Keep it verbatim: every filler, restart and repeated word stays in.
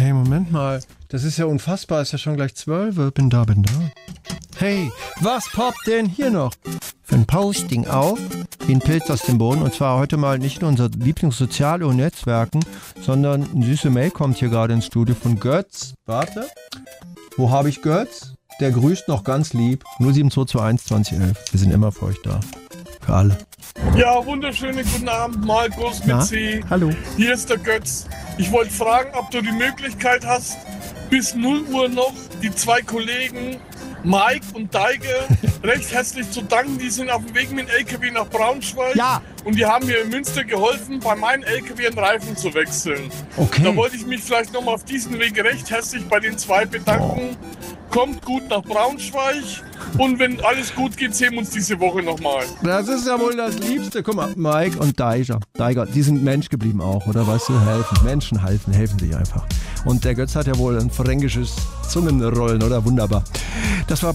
Hey, Moment mal. Das ist ja unfassbar. Ist ja schon gleich zwölf. Bin da, bin da. Hey, was poppt denn hier noch? Für ein Posting auf, wie ein Pilz aus dem Boden. Und zwar heute mal nicht in unser Lieblingssoziale und Netzwerken, sondern eine süße Mail kommt hier gerade ins Studio von Götz. Warte. Wo habe ich Götz? Der grüßt noch ganz lieb. null sieben zwei zwei eins zwanzig elf. Wir sind immer für euch da. Für alle. Ja, wunderschönen guten Abend, Markus mit Na? C. Hallo. Hier ist der Götz. Ich wollte fragen, ob du die Möglichkeit hast, bis null Uhr noch die zwei Kollegen Mike und Deige recht herzlich zu danken. Die sind auf dem Weg mit dem L K W nach Braunschweig. Ja. Und die haben mir in Münster geholfen, bei meinem L K W einen Reifen zu wechseln. Okay. Da wollte ich mich vielleicht nochmal auf diesen Weg recht herzlich bei den zwei bedanken. Oh. Kommt gut nach Braunschweig. Und wenn alles gut geht, sehen wir uns diese Woche nochmal. Das ist ja wohl das Liebste. Guck mal, Mike und Deiger. Deiger, die sind Mensch geblieben auch, oder? Weißt du, helfen. Menschen helfen, helfen sich einfach. Und der Götz hat ja wohl ein fränkisches Zungenrollen, oder? Wunderbar. Das war